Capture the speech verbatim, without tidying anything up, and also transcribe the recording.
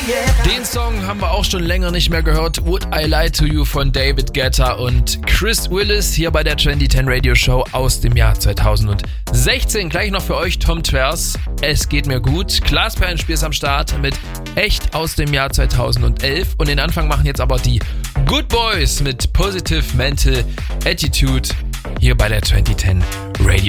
Den Song haben wir auch schon länger nicht mehr gehört. Would I Lie to You von David Guetta und Chris Willis hier bei der zwanzig zehn Radio Show aus dem Jahr zweitausendsechzehn. Gleich noch für euch Tom Twers. Es geht mir gut. Klaas Perlenspiel ist am Start mit Echt aus dem Jahr zweitausendelf. Und den Anfang machen jetzt aber die Good Boys mit Positive Mental Attitude hier bei der zwanzig zehn Radio